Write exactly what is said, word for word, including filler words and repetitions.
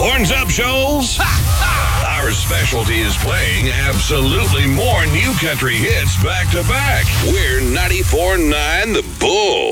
Horns up, Shoals. Our specialty is playing absolutely more new country hits back to back. We're ninety-four point nine The Bull.